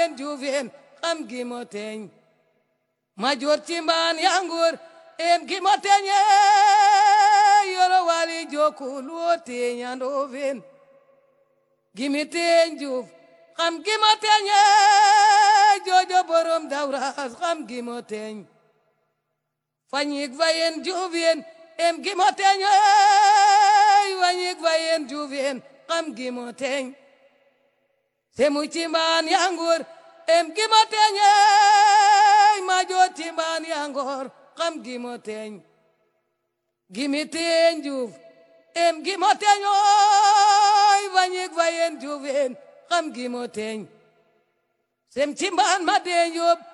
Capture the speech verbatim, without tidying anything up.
Juven xam gi mo teñ ma jor ci mbaan yangur en gi mo teñe yoro wali jokul wo teñando ven gimi teñ Juuf xam gi mo teñe jojo borom dawras xam gi mo teñ fañik vayen Juven en gi mo teñe fañik vayen Juven xam gi mo teñ semu ci mbaan yangur em gi mo teñe ma jor ci mbaan yangor xam gi mo teñ gimi teñ Juuf em gi mo teñoy vañik vayen Juven xam gi mo teñ sem ci mbaan ma de Jóob